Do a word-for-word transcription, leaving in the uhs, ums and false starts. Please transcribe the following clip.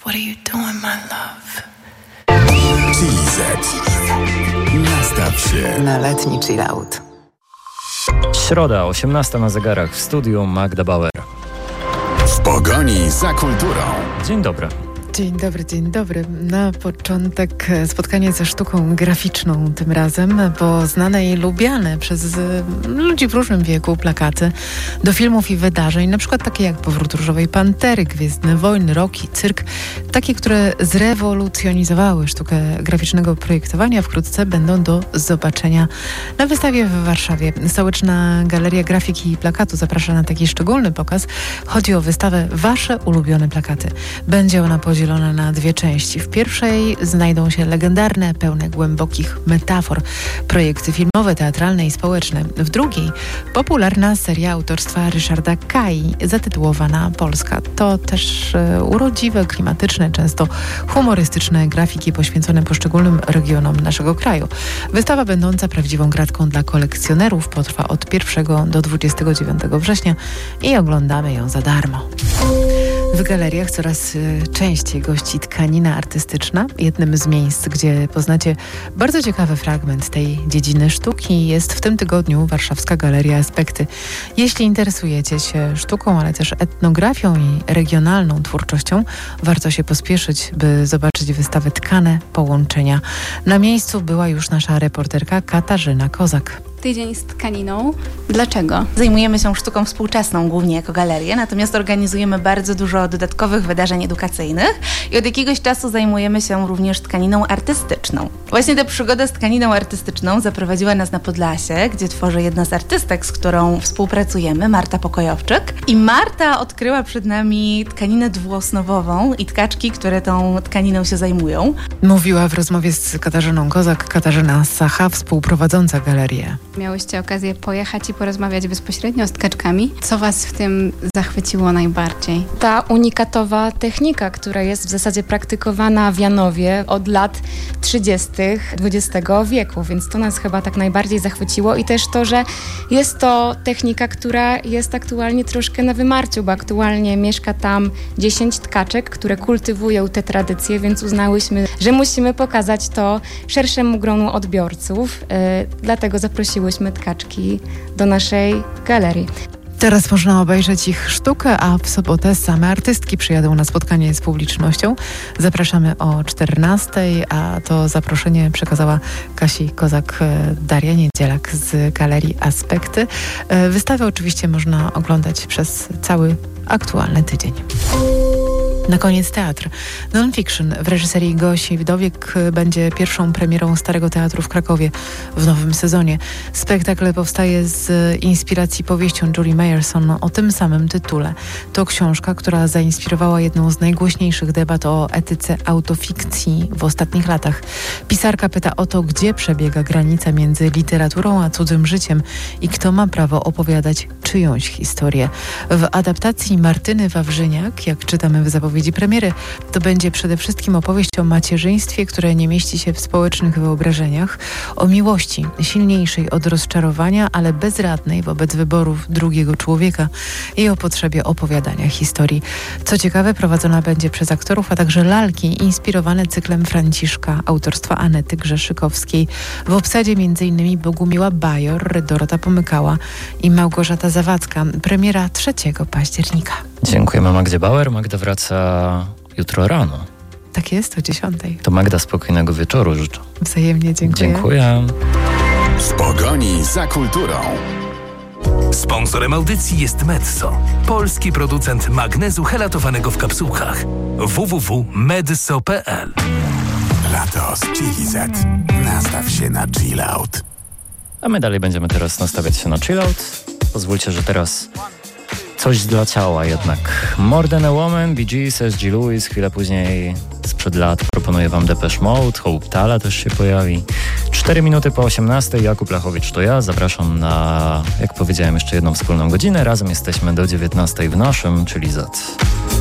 What are you doing, my love? Chili Z. Nastaw się na letni chill out. Środa, osiemnasta na zegarach, w studiu Magda Bauer. W pogoni za kulturą. Dzień dobry. Dzień dobry, dzień dobry. Na początek spotkanie ze sztuką graficzną tym razem, bo znane i lubiane przez ludzi w różnym wieku plakaty do filmów i wydarzeń, na przykład takie jak Powrót Różowej Pantery, Gwiezdne Wojny, Rocky, Cyrk, takie, które zrewolucjonizowały sztukę graficznego projektowania, wkrótce będą do zobaczenia na wystawie w Warszawie. Stołeczna Galeria Grafiki i Plakatu zaprasza na taki szczególny pokaz. Chodzi o wystawę Wasze ulubione plakaty. Będzie ona podzielona na dwie części. W pierwszej znajdą się legendarne, pełne głębokich metafor projekty filmowe, teatralne i społeczne. W drugiej popularna seria autorstwa Ryszarda Kai, zatytułowana Polska. To też e, urodziwe, klimatyczne, często humorystyczne grafiki poświęcone poszczególnym regionom naszego kraju. Wystawa będąca prawdziwą gratką dla kolekcjonerów potrwa od pierwszego do dwudziestego dziewiątego września i oglądamy ją za darmo. W galeriach coraz y, częściej gości tkanina artystyczna. Jednym z miejsc, gdzie poznacie bardzo ciekawy fragment tej dziedziny sztuki, jest w tym tygodniu Warszawska Galeria Aspekty. Jeśli interesujecie się sztuką, ale też etnografią i regionalną twórczością, warto się pospieszyć, by zobaczyć wystawę Tkane Połączenia. Na miejscu była już nasza reporterka Katarzyna Kozak. Tydzień z tkaniną. Dlaczego? Zajmujemy się sztuką współczesną głównie jako galeria, natomiast organizujemy bardzo dużo dodatkowych wydarzeń edukacyjnych i od jakiegoś czasu zajmujemy się również tkaniną artystyczną. Właśnie ta przygoda z tkaniną artystyczną zaprowadziła nas na Podlasie, gdzie tworzy jedna z artystek, z którą współpracujemy, Marta Pokojowczyk. I Marta odkryła przed nami tkaninę dwuosnowową i tkaczki, które tą tkaniną się zajmują. Mówiła w rozmowie z Katarzyną Kozak Katarzyna Sacha, współprowadząca galerię. Miałyście okazję pojechać i porozmawiać bezpośrednio z tkaczkami. Co was w tym zachwyciło najbardziej? Ta unikatowa technika, która jest w zasadzie praktykowana w Janowie od lat trzydziestych dwudziestego wieku, więc to nas chyba tak najbardziej zachwyciło i też to, że jest to technika, która jest aktualnie troszkę na wymarciu, bo aktualnie mieszka tam dziesięć tkaczek, które kultywują te tradycje, więc uznałyśmy, że musimy pokazać to szerszemu gronu odbiorców, yy, dlatego zaprosiłyśmy tkaczki do naszej galerii. Teraz można obejrzeć ich sztukę, a w sobotę same artystki przyjadą na spotkanie z publicznością. Zapraszamy o czternastej, a to zaproszenie przekazała Kasi Kozak Daria Niedzielak z Galerii Aspekty. Wystawę oczywiście można oglądać przez cały aktualny tydzień. Na koniec teatr. Non-fiction w reżyserii Gosi Wdowiek będzie pierwszą premierą Starego Teatru w Krakowie w nowym sezonie. Spektakl powstaje z inspiracji powieścią Julie Mayerson o tym samym tytule. To książka, która zainspirowała jedną z najgłośniejszych debat o etyce autofikcji w ostatnich latach. Pisarka pyta o to, gdzie przebiega granica między literaturą a cudzym życiem i kto ma prawo opowiadać czyjąś historię. W adaptacji Martyny Wawrzyniak, jak czytamy w zapowiedzi premiery, to będzie przede wszystkim opowieść o macierzyństwie, które nie mieści się w społecznych wyobrażeniach, o miłości silniejszej od rozczarowania, ale bezradnej wobec wyborów drugiego człowieka i o potrzebie opowiadania historii. Co ciekawe, prowadzona będzie przez aktorów, a także lalki inspirowane cyklem Franciszka autorstwa Anety Grzeszykowskiej. W obsadzie m.in. Bogumiła Bajor, Dorota Pomykała i Małgorzata Zawadzka. Premiera trzeciego października. Dziękujemy Magdzie Bauer. Magda wraca jutro rano. Tak jest, o dziesiątej. To Magda, spokojnego wieczoru życzę. Wzajemnie dziękuję. Dziękuję. W pogoni za kulturą. Sponsorem audycji jest Medso, polski producent magnezu helatowanego w kapsułkach. w w w kropka medso kropka p l. Lato z Chili Z. Nastaw się na chill out. A my dalej będziemy teraz nastawiać się na chill out. Pozwólcie, że teraz coś dla ciała jednak. More Than a Woman, Bee Gees, S G Lewis, chwilę później sprzed lat proponuję wam Depeche Mode, Hope Tala też się pojawi. Cztery minuty po osiemnastej, Jakub Lachowicz to ja, zapraszam na, jak powiedziałem, jeszcze jedną wspólną godzinę. Razem jesteśmy do dziewiętnastej w naszym, czyli Z.